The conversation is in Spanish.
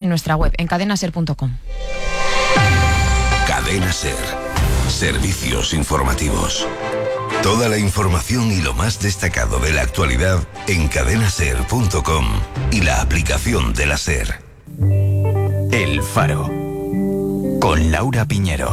nuestra web, en cadenaser.com. Cadena Ser. Servicios informativos. Toda la información y lo más destacado de la actualidad en cadenaser.com y la aplicación de la Ser. El Faro. Con Laura Piñero.